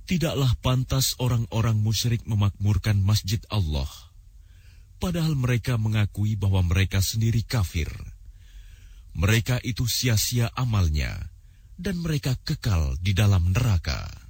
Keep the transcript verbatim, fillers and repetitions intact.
Tidaklah pantas orang-orang musyrik memakmurkan masjid Allah, padahal mereka mengakui bahwa mereka sendiri kafir. Mereka itu sia-sia amalnya, dan mereka kekal di dalam neraka.